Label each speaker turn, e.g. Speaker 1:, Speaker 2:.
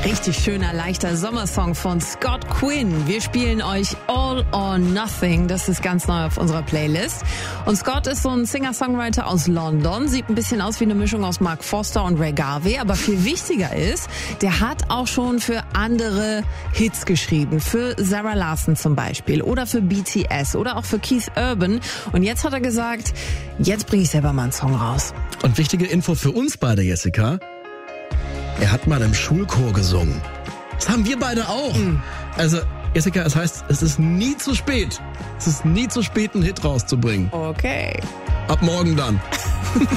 Speaker 1: Richtig schöner, leichter Sommersong von Scott Quinn. Wir spielen euch All or Nothing. Das ist ganz neu auf unserer Playlist. Und Scott ist so ein Singer-Songwriter aus London. Sieht ein bisschen aus wie eine Mischung aus Mark Foster und Ray Garvey. Aber viel wichtiger ist, der hat auch schon für andere Hits geschrieben. Für Sarah Larsson zum Beispiel. Oder für BTS. Oder auch für Keith Urban. Und jetzt hat er gesagt, jetzt bringe ich selber mal einen Song raus.
Speaker 2: Und wichtige Info für uns beide, Jessica. Er hat mal im Schulchor gesungen. Das haben wir beide auch. Also, Jessica, es heißt, es ist nie zu spät. Es ist nie zu spät, einen Hit rauszubringen.
Speaker 1: Okay.
Speaker 2: Ab morgen dann.